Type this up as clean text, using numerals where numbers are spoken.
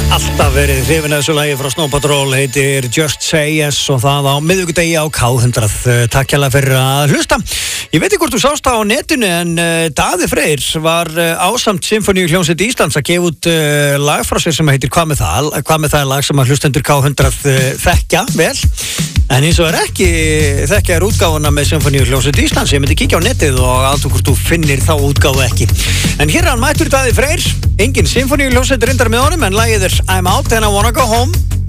Alltaf verið hrifin af þessu lagi frá Snow Patrol, heitir Just Say Yes og það á miðvikudegi á K100. Takk hérlega fyrir að hlusta. Ég veit ekki hvort þú sást það á netinu en Daði Freyr var ásamt Sinfoníuhljómsveit Íslands að gefa út lag frá sér sem heitir Hvað með það? Hvað með það er lag sem að hlustendur K100 þekkja vel. En eins og ekki þekkja útgáfuna með Sinfoníuhljómsveit Íslands. Ég myndi kíkja á netið og aðtúr hvort þú finnir þá útgáfu ekki. En hér er hann mættur Daði Freyr, engin Sinfoníuhljómsveit reyndar með honum en lagið er I'm Out and I Wanna Go Home.